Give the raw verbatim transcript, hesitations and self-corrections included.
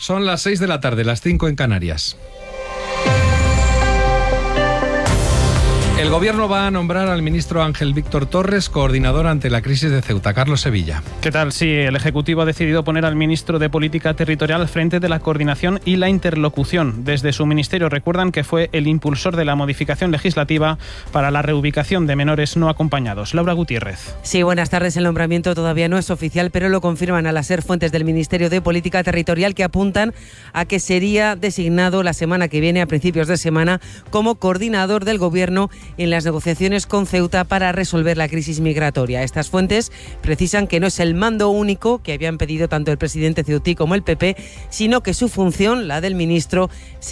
Son las seis de la tarde, las cinco en Canarias. El Gobierno va a nombrar al ministro Ángel Víctor Torres coordinador ante la crisis de Ceuta. Carlos Sevilla. ¿Qué tal? Sí, el Ejecutivo ha decidido poner al ministro de Política Territorial al frente de la coordinación y la interlocución. Desde su ministerio recuerdan que fue el impulsor de la modificación legislativa para la reubicación de menores no acompañados. Laura Gutiérrez. Sí, buenas tardes. El nombramiento todavía no es oficial, pero lo confirman al ser fuentes del Ministerio de Política Territorial que apuntan a que sería designado la semana que viene, a principios de semana, como coordinador del Gobierno en las negociaciones con Ceuta para resolver la crisis migratoria. Estas fuentes precisan que no es el mando único que habían pedido tanto el presidente ceutí como el P P, sino que su función, la del ministro,